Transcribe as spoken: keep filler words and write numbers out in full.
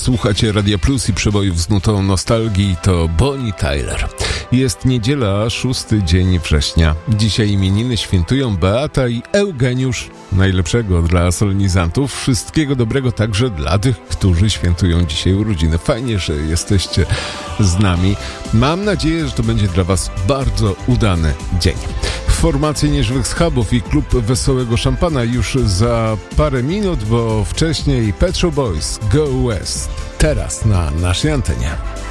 Słuchacie Radia Plus i przebojów z nutą nostalgii, to Bonnie Tyler. Jest niedziela, szósty dzień września. Dzisiaj imieniny świętują Beata i Eugeniusz. Najlepszego dla solenizantów. Wszystkiego dobrego także dla tych, którzy świętują dzisiaj urodziny. Fajnie, że jesteście z nami. Mam nadzieję, że to będzie dla Was bardzo udany dzień. Formacje Niezłych Schabów i Klub Wesołego Szampana już za parę minut, bo wcześniej Pet Shop Boys Go West. Teraz na naszej antenie.